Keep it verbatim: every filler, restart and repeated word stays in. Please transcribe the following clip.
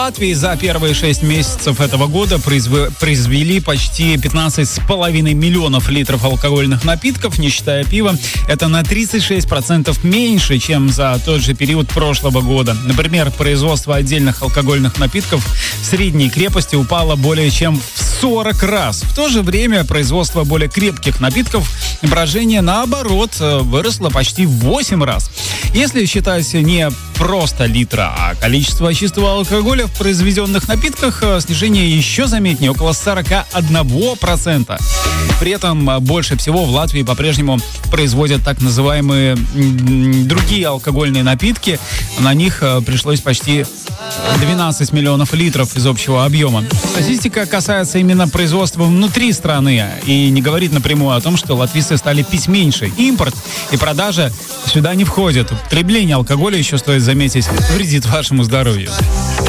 Латвии за первые шесть месяцев этого года произв... произвели почти пятнадцать с половиной миллионов литров алкогольных напитков, не считая пива. Это на тридцать шесть процентов меньше, чем за тот же период прошлого года. Например, производство отдельных алкогольных напитков в средней крепости упало более чем в сорок раз. В то же время производство более крепких напитков брожение, наоборот, выросло почти в восемь раз. Если считать не просто литра, а количество чистого алкоголя в произведенных напитках, снижение еще заметнее, около сорок один процент. При этом больше всего в Латвии по-прежнему производят так называемые другие алкогольные напитки. На них пришлось почти двенадцать миллионов литров из общего объема. Статистика касается именно производства внутри страны и не говорит напрямую о том, что латвийцы стали пить меньше. Импорт и продажа сюда не входят. Потребление алкоголя, еще стоит заметить, вредит вашему здоровью.